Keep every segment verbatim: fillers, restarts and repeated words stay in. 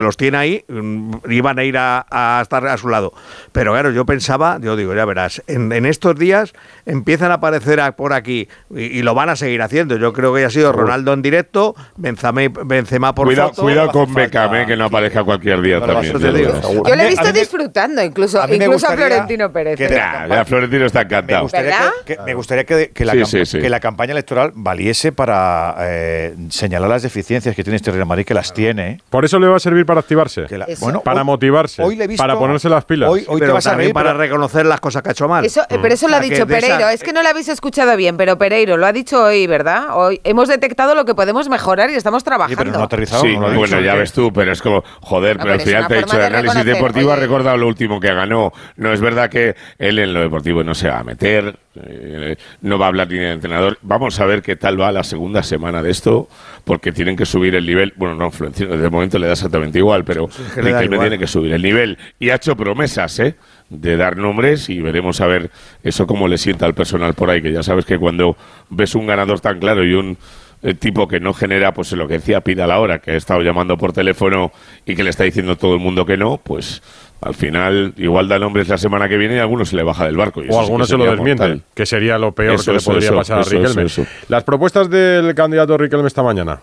los tiene ahí, iban a ir a, a estar a su lado. Pero claro, yo pensaba, yo digo, ya verás, en, en estos días empiezan a aparecer a, por aquí y, y lo van a seguir haciendo. Yo creo que ya ha sido Ronaldo en directo, Benzema, Benzema por cuidado, foto. Cuidado con Beckham, eh, que no aparezca cualquier día no, también. Yo lo he visto disfrutando, incluso a, incluso a Florentino Pérez. Que nah, ya Florentino está encantado. Me gustaría, que, que, me gustaría que, que, la, sí, sí, sí. que la campaña electoral valiese para eh, señalar las deficiencias que tiene este Real Madrid, que las tiene. Por eso le va a servir para activarse, la, bueno, para hoy, motivarse, hoy le he visto, para ponerse las pilas. Hoy, hoy pero te vas a reír para pero... reconocer las cosas que ha hecho mal. Eso, mm. Pero eso lo ha dicho Pereiro. Esa... Es que no lo habéis escuchado bien, pero Pereiro lo ha dicho hoy, ¿verdad? Hoy hemos detectado lo que podemos mejorar y estamos trabajando. Sí, pero no ha aterrizado. Sí, no lo bueno, ya ves tú, pero es como, joder, no, pero, pero al final te ha dicho de análisis deportivo, oye, ha recordado lo último que ganó. No es verdad que él en lo deportivo no se va a meter, eh, no va a hablar ni del entrenador. Vamos a ver qué tal va la segunda semana de esto, porque tienen que subir el nivel. Bueno, no, Florentino de momento le da exactamente igual, pero sí, que Riquelme tiene que subir el nivel. Y ha hecho promesas, ¿eh?, de dar nombres, y veremos a ver eso cómo le sienta al personal por ahí, que ya sabes que cuando ves un ganador tan claro y un eh, tipo que no genera, pues lo que decía Pida a la hora, que ha estado llamando por teléfono y que le está diciendo todo el mundo que no, pues al final igual da nombres la semana que viene y a algunos se le baja del barco. Y o algunos sí se lo desmienten, mortal, que sería lo peor eso, que eso, le podría eso, pasar eso, a Riquelme. Eso, eso. Las propuestas del candidato Riquelme esta mañana.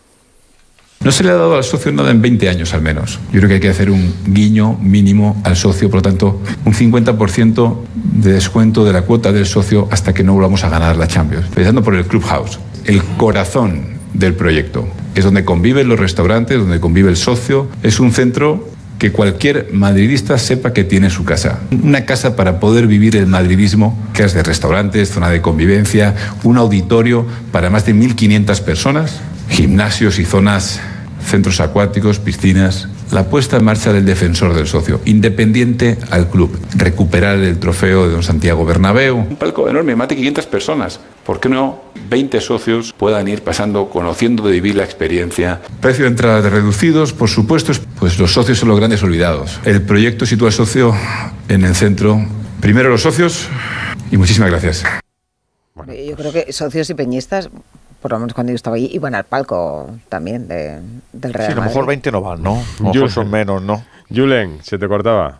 No se le ha dado al socio nada en veinte años al menos. Yo creo que hay que hacer un guiño mínimo al socio, por lo tanto, un cincuenta por ciento de descuento de la cuota del socio hasta que no volvamos a ganar la Champions. Empezando por el Clubhouse, el corazón del proyecto. Es donde conviven los restaurantes, donde convive el socio. Es un centro que cualquier madridista sepa que tiene su casa. Una casa para poder vivir el madridismo, que es de restaurantes, zona de convivencia, un auditorio para más de mil quinientas personas, gimnasios y zonas, centros acuáticos, piscinas. La puesta en marcha del defensor del socio, independiente al club. Recuperar el trofeo de Don Santiago Bernabéu. Un palco enorme, más de quinientas personas. ¿Por qué no veinte socios puedan ir pasando, conociendo de vivir la experiencia? Precio de entrada reducidos, por supuesto, pues los socios son los grandes olvidados. El proyecto sitúa al socio en el centro. Primero los socios y muchísimas gracias. Bueno, yo creo que socios y peñistas, por lo menos cuando yo estaba allí, iban al palco también de, del Real Madrid. Sí, a lo mejor veinte no van, ¿no? A lo mejor son menos, ¿no? Julen, ¿se te cortaba?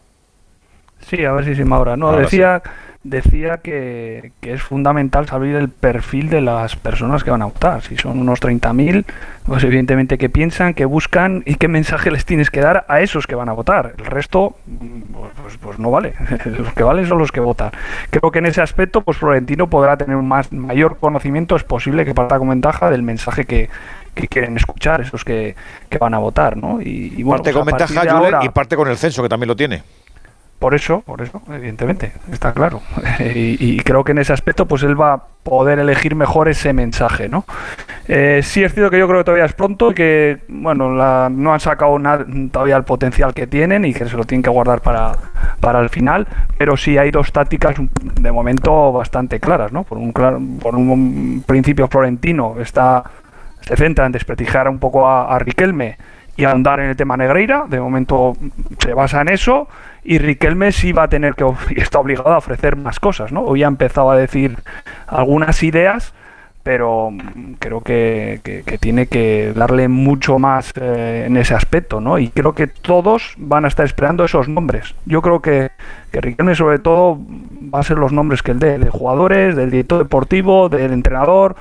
Sí, a ver si se me ahora. No, ahora decía, sí. decía que, que es fundamental saber el perfil de las personas que van a votar. Si son unos treinta mil, pues evidentemente que piensan, que buscan y qué mensaje les tienes que dar a esos que van a votar. El resto, pues, pues no vale. Los que valen son los que votan. Creo que en ese aspecto, pues Florentino podrá tener un más, mayor conocimiento, es posible que parta con ventaja del mensaje que, que quieren escuchar esos que, que van a votar, ¿no? Y, y bueno, parte pues con ventaja, Julen, ahora, y parte con el censo, que también lo tiene. Por eso, por eso, evidentemente, está claro. y, y creo que en ese aspecto, pues él va a poder elegir mejor ese mensaje, ¿no? Eh, sí es cierto que yo creo que todavía es pronto y que, bueno, la, no han sacado nada, todavía el potencial que tienen y que se lo tienen que guardar para, para el final, pero sí hay dos tácticas de momento bastante claras, ¿no? Por un, claro, por un principio Florentino está, se centra en desprestigiar un poco a, a Riquelme y andar en el tema Negreira, de momento se basa en eso, y Riquelme sí va a tener que, y está obligado a ofrecer más cosas, ¿no? Hoy ha empezado a decir algunas ideas, pero creo que, que, que tiene que darle mucho más eh, en ese aspecto, ¿no? Y creo que todos van a estar esperando esos nombres. Yo creo que, que Riquelme sobre todo va a ser los nombres que él dé, de jugadores, del director deportivo, del entrenador.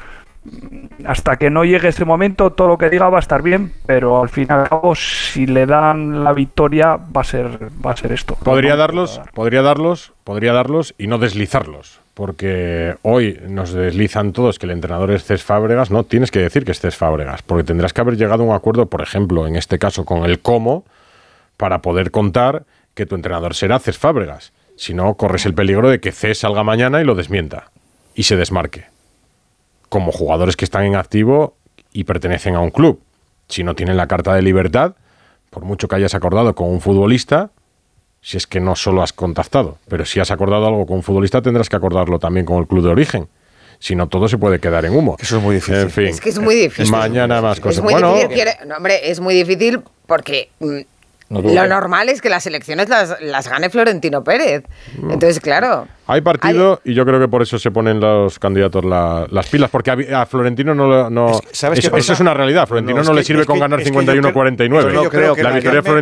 Hasta que no llegue ese momento, todo lo que diga va a estar bien, pero al fin y al cabo, si le dan la victoria, va a ser, va a ser esto. Podría darlos, podría darlos, podría darlos y no deslizarlos, porque hoy nos deslizan todos que el entrenador es Cés Fábregas. No, tienes que decir que es Cés Fábregas, porque tendrás que haber llegado a un acuerdo, por ejemplo, en este caso con el cómo, para poder contar que tu entrenador será Cés Fábregas. Si no, corres el peligro de que Cés salga mañana y lo desmienta y se desmarque. Como jugadores que están en activo y pertenecen a un club. Si no tienen la carta de libertad, por mucho que hayas acordado con un futbolista, si es que no solo has contactado, pero si has acordado algo con un futbolista, tendrás que acordarlo también con el club de origen. Si no, todo se puede quedar en humo. Eso es muy difícil. En fin, es que es muy difícil. Mañana más cosas. Es muy bueno, difícil, quiere, no, hombre, es muy difícil porque mm, no lo normal es que las elecciones las, las gane Florentino Pérez. Entonces, claro... Hay partido hay... y yo creo que por eso se ponen los candidatos la, las pilas, porque a, a Florentino no... no ¿Sabes eso, qué eso es una realidad. A Florentino no, no, no le sirve con ganar cincuenta y uno a cuarenta y nueve. Yo creo que la victoria de Florentino